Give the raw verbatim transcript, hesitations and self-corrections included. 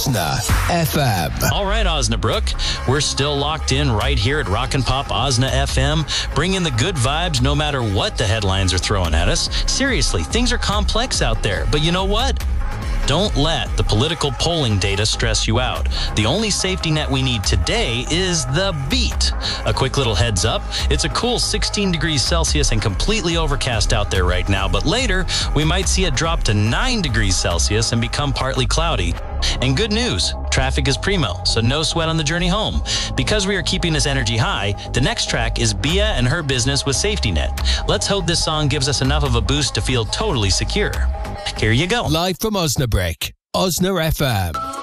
F M. All right, Osnabrück. We're still locked in right here at Rock and Pop Osna F M, bringing the good vibes no matter what the headlines are throwing at us. Seriously, things are complex out there, but you know what? Don't let the political polling data stress you out. The only safety net we need today is the beat. A quick little heads up, it's a cool sixteen degrees Celsius and completely overcast out there right now, but later we might see it drop to nine degrees Celsius and become partly cloudy. And good news, traffic is primo, so no sweat on the journey home. Because we are keeping this energy high, the next track is Bia and Her Business with Safety Net. Let's hope this song gives us enough of a boost to feel totally secure. Here you go. Live from Osnabrück, Osna F M.